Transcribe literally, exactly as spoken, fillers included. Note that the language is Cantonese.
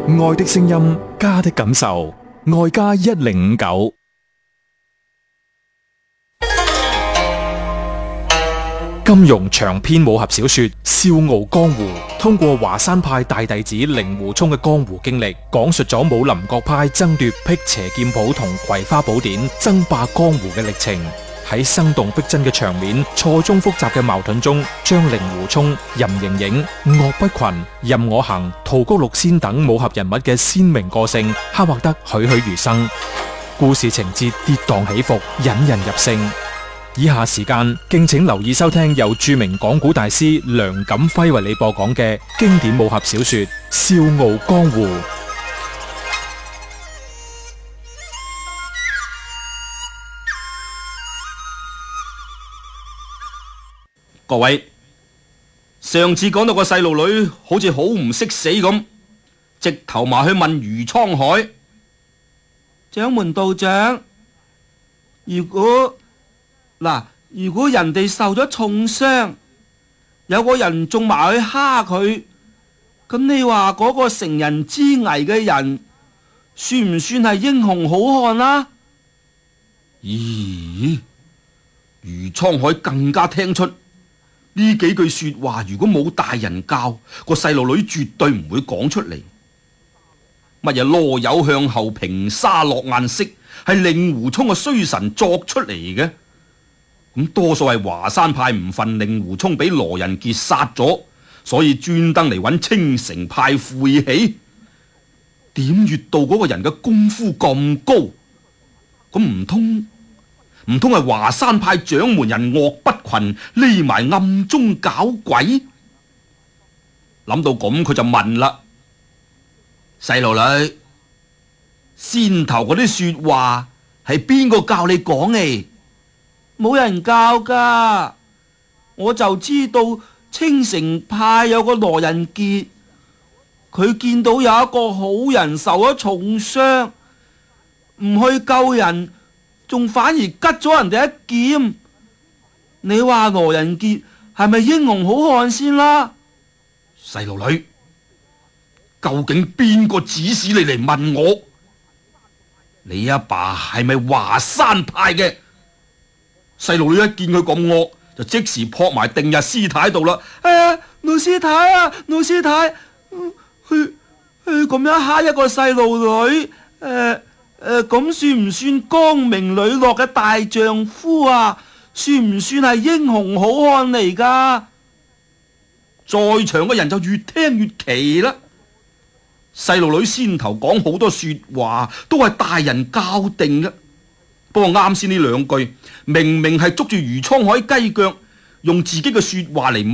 愛的聲音，家的感受，愛家一零五九。金庸長篇武俠小說《笑傲江湖》，通過華山派大弟子令狐沖嘅江湖經歷，講述咗武林各派爭奪辟邪劍譜同葵花寶典、爭霸江湖嘅歷程。喺生動逼真嘅場面、錯綜複雜嘅矛盾中，將令狐沖、任盈盈、岳不群、任我行、屠谷六仙等武俠人物嘅鮮明個性刻畫得栩栩如生，故事情節跌宕起伏，引人入勝。以下時間敬請留意收聽由著名講古大師梁錦輝為你播講嘅經典武俠小說《笑傲江湖》。 各位，上次講到個細路女好似好唔識死咁，直頭埋去問余滄海：掌門道長，如果嗱，如果人哋受咗重傷，有個人仲埋去蝦佢，咁你話嗰個乘人之危嘅人，算唔算係英雄好漢啊？咦，余滄海更加聽出呢幾句說話，如果冇大人教，個細路女絕對唔會講出嚟。乜嘢羅柚向後平沙落雁色，係令狐沖嘅衰神作出嚟嘅。咁多數係華山派唔忿令狐沖俾羅仁傑殺咗，所以專登嚟揾青城派晦氣。點穴道嗰個人嘅功夫咁高，咁唔通？唔通係華山派掌門人岳不群匿埋暗中搞鬼？諗到咁，佢就問啦：細路女，先頭嗰啲說話係邊個教你講嘅？冇人教噶，我就知道青城派有個羅仁傑，佢見到有一個好人受咗重傷，唔去救人，仲反而吉咗人哋一劍。你話羅仁傑係咪英雄好漢先啦？細路女，究竟邊個指使你嚟問我？你阿爸係咪華山派嘅？細路女一見佢咁惡，就即時撲埋定日師太度啦。哎呀，老師太啊，老師太，去去咁樣蝦一個細路女，誒、呃。誒，咁、呃、算唔算光明磊落嘅大丈夫啊？算唔算係英雄好漢嚟噶？在場嘅人就越聽越奇啦。細路女先頭講好多說話，都係大人教定嘅。不過啱先呢兩句，明明係捉住余滄海雞腳，用自己嘅說話嚟